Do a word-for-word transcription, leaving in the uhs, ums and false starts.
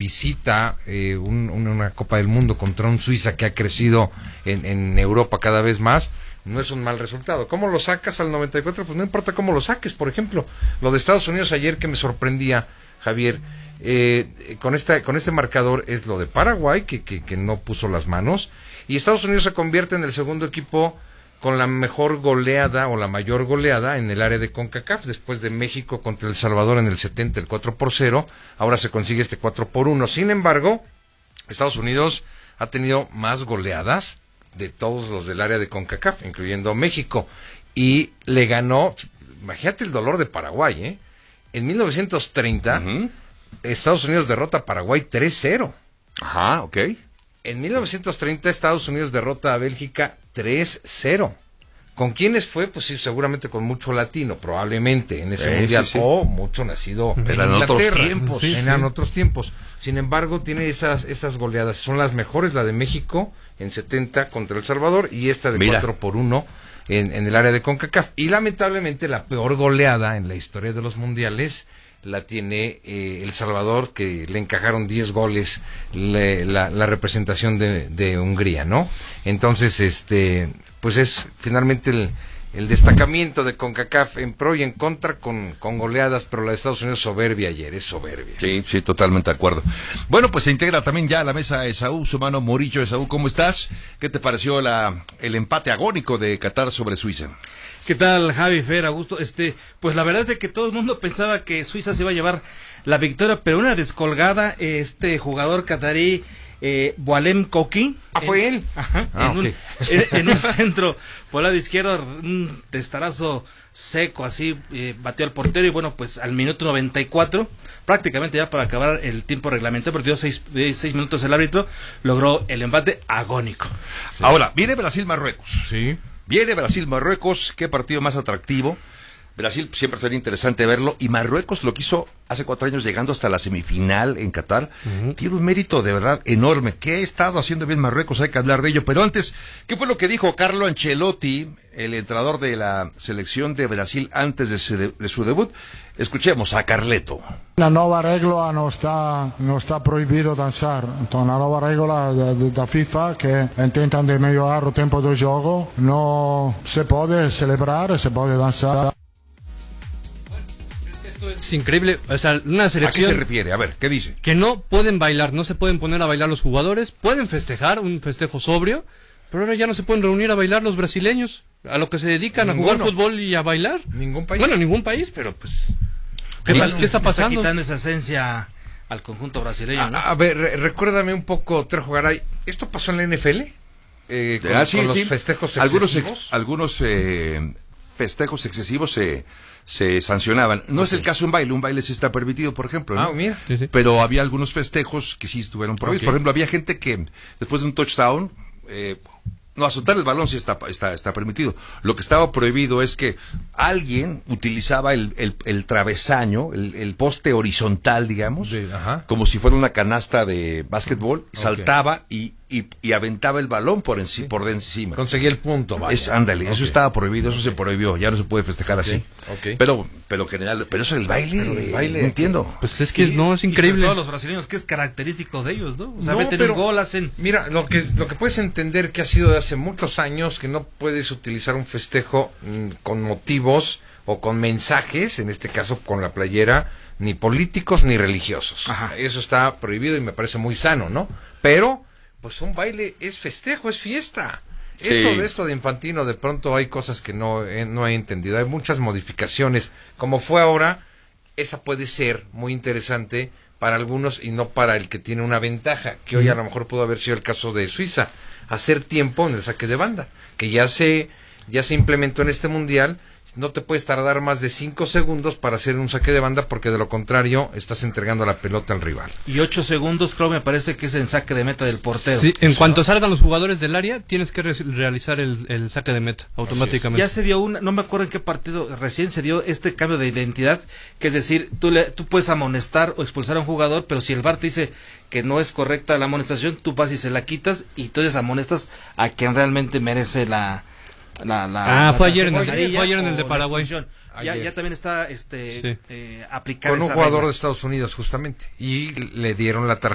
visita eh, un, una Copa del Mundo contra un Suiza que ha crecido en, en Europa cada vez más, no es un mal resultado. ¿Cómo lo sacas al noventa y cuatro? Pues no importa cómo lo saques. Por ejemplo, lo de Estados Unidos ayer que me sorprendía, Javier, eh, con esta con este marcador es lo de Paraguay, que, que, que no puso las manos, y Estados Unidos se convierte en el segundo equipo con la mejor goleada o la mayor goleada en el área de CONCACAF, después de México contra El Salvador en el setenta, el cuatro por cero, ahora se consigue este cuatro por uno. Sin embargo, Estados Unidos ha tenido más goleadas de todos los del área de CONCACAF, incluyendo México, y le ganó, imagínate el dolor de Paraguay, ¿eh? En mil novecientos treinta, uh-huh. Estados Unidos derrota a Paraguay tres cero. Ajá, ok. En mil novecientos treinta, Estados Unidos derrota a Bélgica tres cero. ¿Con quiénes fue? Pues sí, seguramente con mucho latino, probablemente, en ese sí, mundial, sí, sí. o mucho nacido en Eran Inglaterra. otros tiempos. Sí, eran sí. otros tiempos. Sin embargo, tiene esas esas goleadas. Son las mejores, la de México en setenta contra El Salvador, y esta de cuatro por uno en, en el área de CONCACAF. Y lamentablemente la peor goleada en la historia de los mundiales la tiene eh, El Salvador, que le encajaron diez goles le, la, la representación de, de Hungría, ¿no? Entonces, este, pues es finalmente el, el destacamiento de CONCACAF en pro y en contra con, con goleadas, pero la de Estados Unidos soberbia ayer, es soberbia. Sí, sí, totalmente de acuerdo. Bueno, pues se integra también ya a la mesa Esaú, su mano Murillo. Esaú, ¿cómo estás? ¿Qué te pareció la el empate agónico de Qatar sobre Suiza? ¿Qué tal, Javi, Fer, Augusto? Este, pues la verdad es de que todo el mundo pensaba que Suiza se iba a llevar la victoria, pero una descolgada, este jugador catarí, eh, Boualem Koki. Ah, fue en, él. Ajá, ah, en, okay. un, en, en un centro por el lado izquierdo, un testarazo seco, así, eh, batió al portero, y bueno, pues al minuto noventa y cuatro, prácticamente ya para acabar el tiempo reglamentario, porque dio seis, seis minutos el árbitro, logró el empate agónico. Sí. Ahora, viene Brasil-Marruecos. Sí. Viene Brasil-Marruecos, qué partido más atractivo. Brasil siempre sería interesante verlo, y Marruecos lo quiso hace cuatro años llegando hasta la semifinal en Qatar. Uh-huh. Tiene un mérito de verdad enorme. ¿Qué ha estado haciendo bien Marruecos? Hay que hablar de ello. Pero antes, ¿qué fue lo que dijo Carlo Ancelotti, el entrenador de la selección de Brasil, antes de su, de, de su debut? Escuchemos a Carleto. La nuova regola non sta, non sta proibito danzar, então una nuova regola da, da FIFA che intentan de melhorar o tempo do jogo, no se puede celebrar, se puede danzar. Esto es increíble, o sea, una selección... ¿A qué se refiere? A ver, ¿qué dice? Que no pueden bailar, no se pueden poner a bailar los jugadores, pueden festejar, un festejo sobrio, pero ahora ya no se pueden reunir a bailar los brasileños, a lo que se dedican, Ninguno. a jugar fútbol y a bailar. Ningún país. Bueno, ningún país, pero pues... ¿Qué, sí, ¿qué está pasando? Está quitando esa esencia al conjunto brasileño, ¿no? A, a ver, re, recuérdame un poco, Trejo Garay, ¿esto pasó en la N F L? Eh, con, ah, sí, con sí. los festejos algunos excesivos. Ex, algunos eh, festejos excesivos se, se sancionaban. No okay. es el caso un baile, un baile sí está permitido, por ejemplo, ¿no? Ah, mira. Sí, sí. Pero había algunos festejos que sí estuvieron prohibidos. Okay. Por ejemplo, había gente que después de un touchdown... Eh, No, azotar el balón sí está, está, está permitido. Lo que estaba prohibido es que alguien utilizaba el, el, el travesaño, el, el poste horizontal, digamos, sí, como si fuera una canasta de básquetbol, okay. saltaba y, y, y aventaba el balón por, enci- sí. por encima. Conseguía el punto, vaya. Es, ándale, okay. eso estaba prohibido, eso okay. se prohibió, ya no se puede festejar okay. así. Okay. Pero, pero general, pero eso del baile, el baile no entiendo. Pues es que y, no, es increíble. Y sobre todo los brasileños, que es característico de ellos, ¿no? O sea, no, meten pero, un gol, hacen... Mira, lo que, lo que puedes entender que ha sido de hace muchos años, que no puedes utilizar un festejo mmm, con motivos o con mensajes, en este caso con la playera, ni políticos ni religiosos. Ajá. Eso está prohibido y me parece muy sano, ¿no? Pero, pues un baile es festejo, es fiesta. Sí. Esto de esto de Infantino, de pronto hay cosas que no, eh, no he entendido. Hay muchas modificaciones. Como fue ahora, esa puede ser muy interesante para algunos y no para el que tiene una ventaja, que hoy a lo mejor pudo haber sido el caso de Suiza. Hacer tiempo en el saque de banda, que ya se, ya se implementó en este mundial. No te puedes tardar más de cinco segundos para hacer un saque de banda, porque de lo contrario estás entregando la pelota al rival. Y ocho segundos, creo, me parece que es en saque de meta del portero. Sí, en cuanto salgan los jugadores del área, tienes que re- realizar el, el saque de meta automáticamente. Ya se dio una, no me acuerdo en qué partido recién se dio este cambio de identidad, que es decir, tú, le, tú puedes amonestar o expulsar a un jugador, pero si el V A R te dice que no es correcta la amonestación, tú vas y se la quitas y entonces amonestas a quien realmente merece la... La, la, ah, la, fue, la, ayer la, en el, fue ayer en el de Paraguay. Ya, ya también está este sí. eh, aplicada con un jugador regla. de Estados Unidos justamente, y le dieron la tarjeta